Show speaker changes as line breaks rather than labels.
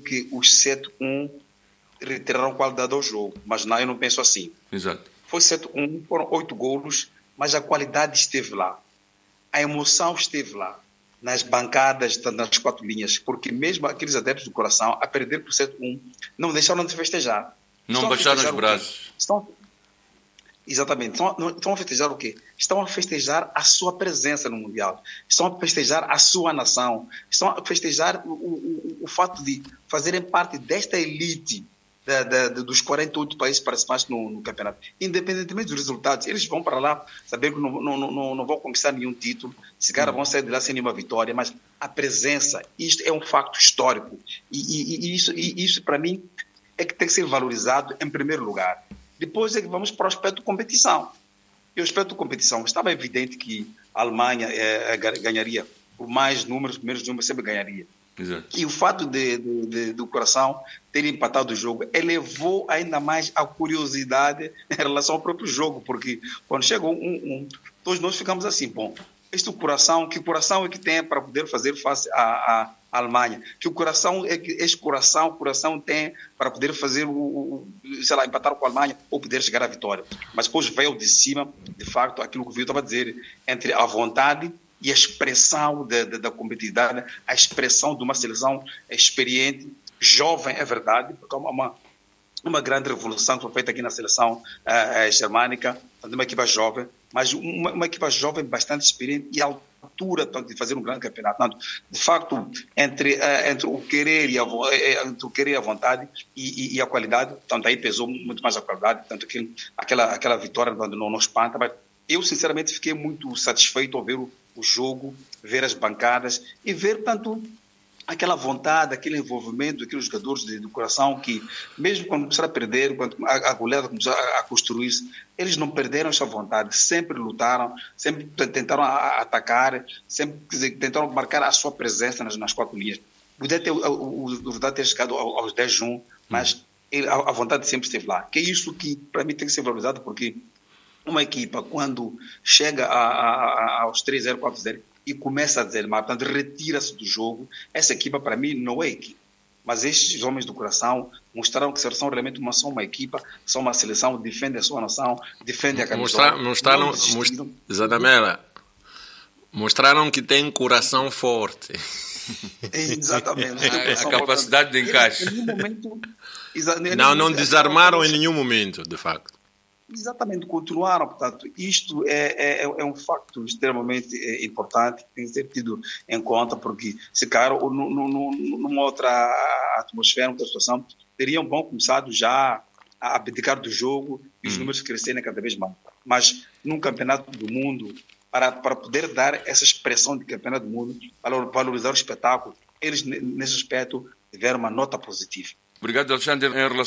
que os 7-1 retiraram qualidade ao jogo, mas não, eu não penso assim.
Exato.
Foi 7-1, foram 8 golos, mas a qualidade esteve lá. A emoção esteve lá, nas bancadas, nas 4 linhas, porque mesmo aqueles adeptos do Coração, a perder por 7-1, não deixaram de festejar.
Não baixaram os braços.
Exatamente. Estão a festejar o quê? Estão a festejar a sua presença no Mundial. Estão a festejar a sua nação. Estão a festejar o fato de fazerem parte desta elite dos 48 países participantes no campeonato. Independentemente dos resultados, eles vão para lá saber que não vão conquistar nenhum título, se cara vão sair de lá sem nenhuma vitória, mas a presença, isto é um facto histórico. E isso para mim, é que tem que ser valorizado em primeiro lugar. Depois é que vamos para o aspecto de competição. E o aspecto de competição, estava evidente que a Alemanha ganharia por mais números, primeiros números sempre ganharia.
Exato.
E o fato do Coração ter empatado o jogo elevou ainda mais a curiosidade em relação ao próprio jogo, porque quando chegou todos nós ficamos assim, bom, este Coração, que coração é que tem para poder fazer face à Alemanha? Que o coração é que este coração tem para poder fazer empatar com a Alemanha ou poder chegar à vitória. Mas depois veio de cima, de facto, aquilo que o Vitor estava a dizer, entre a vontade e a expressão da competitividade, a expressão de uma seleção experiente, jovem, é verdade, porque é uma grande revolução que foi feita aqui na seleção germânica, uma equipa jovem, mas uma equipa jovem bastante experiente e à altura de fazer um grande campeonato. De facto, entre o querer e a vontade e a qualidade, tanto aí pesou muito mais a qualidade, tanto que aquela vitória não espanta, mas eu sinceramente fiquei muito satisfeito ao ver o jogo, ver as bancadas e ver tanto aquela vontade, aquele envolvimento daqueles jogadores do Coração que, mesmo quando começaram a perder, quando a goleada começou a construir-se, eles não perderam essa vontade, sempre lutaram, sempre tentaram atacar, sempre tentaram marcar a sua presença nas 4 linhas. Podia ter chegado aos 10-1, mas a vontade sempre esteve lá. Que é isso que, para mim, tem que ser valorizado, porque uma equipa, quando chega aos 3-0, 4-0, e começa a desanimar, portanto, retira-se do jogo, essa equipa, para mim, não é equipa. Mas estes homens do Coração mostraram que são realmente uma equipa, são uma seleção, defendem a sua nação, defendem a camisola.
Exatamente. Mostraram que tem coração forte.
Exatamente.
A capacidade de encaixe. Não desarmaram em nenhum momento, de facto.
Exatamente, continuaram. Portanto, isto é um facto extremamente importante, tem que ser tido em conta, porque se calhar numa outra atmosfera, outra situação, teriam começado já a abdicar do jogo e os números crescerem cada vez mais. Mas num campeonato do mundo, para poder dar essa expressão de campeonato do mundo, para valorizar o espetáculo, eles nesse aspecto tiveram uma nota positiva.
Obrigado, Alexandre. Em relação